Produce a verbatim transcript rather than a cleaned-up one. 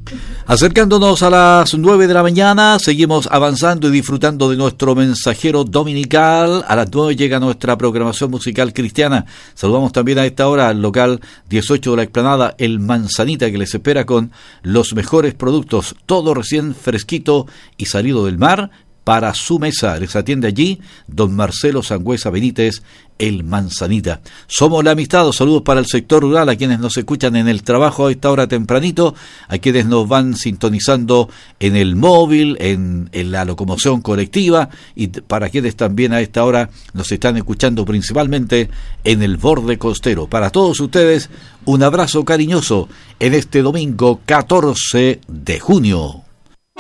Acercándonos a las nueve de la mañana, seguimos avanzando y disfrutando de nuestro mensajero dominical. A las nueve llega nuestra programación musical cristiana. Saludamos también a esta hora al local dieciocho de la Explanada, El Manzanita, que les espera con los mejores productos, todo recién fresquito y salido del mar, para su mesa. Les atiende allí don Marcelo Sangüesa Benítez, El Manzanita. Somos la amistad. Saludos para el sector rural, a quienes nos escuchan en el trabajo a esta hora tempranito, a quienes nos van sintonizando en el móvil, en, en la locomoción colectiva, y para quienes también a esta hora nos están escuchando principalmente en el borde costero. Para todos ustedes, un abrazo cariñoso en este domingo catorce de junio.